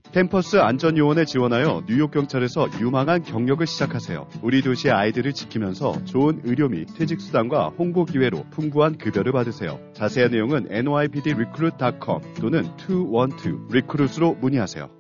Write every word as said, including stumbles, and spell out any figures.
캠퍼스 안전요원에 지원하여 뉴욕 경찰에서 유망한 경력을 시작하세요. 우리 도시의 아이들을 지키면서 좋은 의료 및 퇴직 수당과 홍보 기회로 풍부한 급여를 받으세요. 자세한 내용은 엔 와이 피 디 리크루트 닷 컴 또는 이일이 리크루트로 문의하세요.